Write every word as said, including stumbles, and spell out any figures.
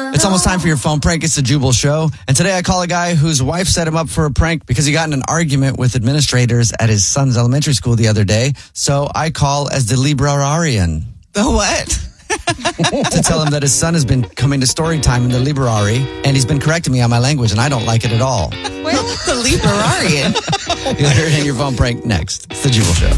It's almost time for your phone prank. It's the Jubal Show. And today I call a guy whose wife set him up for a prank because he got in an argument with administrators at his son's elementary school the other day. So I call as the librarian. The what? To tell him that his son has been coming to story time in the library, and he's been correcting me on my language, and I don't like it at all. Well, the librarian. You'll hear it in your phone prank next. It's the Jubal Show.